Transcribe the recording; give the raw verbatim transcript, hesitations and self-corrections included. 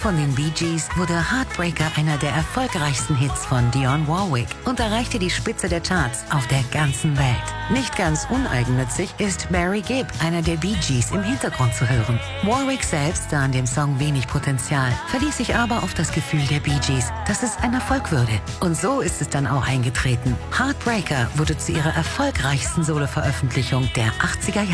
Von den Bee Gees wurde Heartbreaker einer der erfolgreichsten Hits von Dionne Warwick und erreichte die Spitze der Charts auf der ganzen Welt. Nicht ganz uneigennützig ist Barry Gibb, einer der Bee Gees, im Hintergrund zu hören. Warwick selbst sah in dem Song wenig Potenzial, verließ sich aber auf das Gefühl der Bee Gees, dass es ein Erfolg würde. Und so ist es dann auch eingetreten. Heartbreaker wurde zu ihrer erfolgreichsten Solo-Veröffentlichung der achtziger Jahre.